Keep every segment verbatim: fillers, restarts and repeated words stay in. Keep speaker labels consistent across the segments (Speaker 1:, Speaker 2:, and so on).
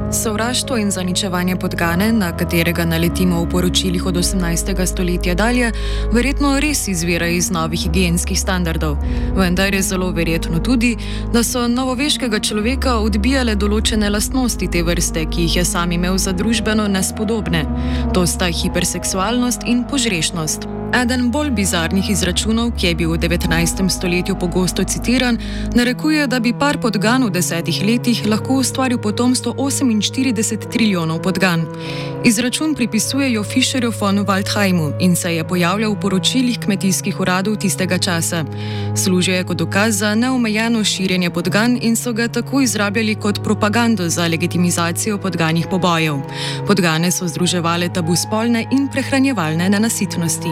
Speaker 1: Sovraštvo in zaničevanje podgane, na katerega naletimo v poročilih od osemnajstega stoletja dalje, verjetno res izvira iz novih higienskih standardov. Vendar je zelo verjetno tudi, da so novoveškega človeka odbijale določene lastnosti te vrste, ki jih je sam imel za družbeno nespodobne. To sta hiperseksualnost in požrešnost. Eden bolj bizarnih izračunov, ki je bil v devetnajstem stoletju pogosto citiran, narekuje, da bi par podgan v desetih letih lahko ustvaril potomstvo oseminštirideset trilijonov podgan. Izračun pripisujejo Fischerju von Waldheimu in se je pojavljal v poročilih kmetijskih uradov tistega časa. Služijo je kot dokaz za neomejeno širjenje podgan in so ga tako izrabljali kot propagando za legitimizacijo podganih pobojev. Podgane so združevale tabu spolne in prehranjevalne nenasitnosti.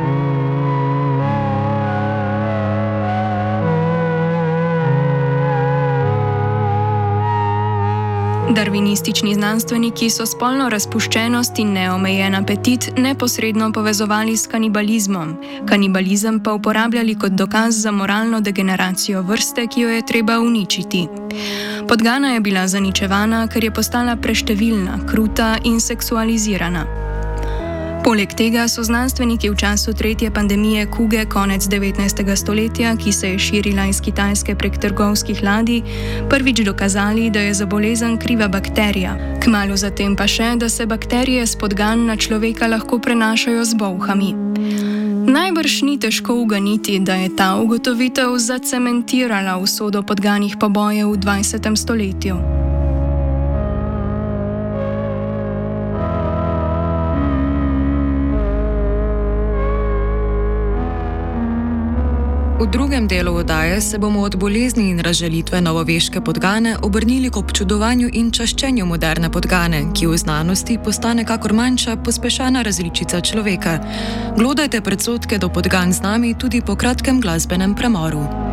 Speaker 2: Darwinistični znanstveniki so spolno razpuščenost in neomejen apetit neposredno povezovali s kanibalizmom, kanibalizem pa uporabljali kot dokaz za moralno degeneracijo vrste, ki jo je treba uničiti. Podgana je bila zaničevana, ker je postala preštevilna, kruta in seksualizirana. Poleg tega so znanstveniki v času tretje pandemije kuge konec devetnajstega stoletja, ki se je širila iz Kitajske prek trgovskih ladij, prvič dokazali, da je za bolezen kriva bakterija. Kmalu zatem pa še, da se bakterije s podgan na človeka lahko prenašajo z bolhami. Najbrž ni težko uganiti, da je ta ugotovitev zacementirala usodo podganih pobojev v dvajsetem stoletju.
Speaker 1: V drugem delu oddaje se bomo od bolezni in razžalitve novoveške podgane obrnili k občudovanju in čaščenju moderne podgane, ki v znanosti postane kakor manjša, pospešena različica človeka. Glodajte predsodke do podgan z nami tudi po kratkem glasbenem premoru.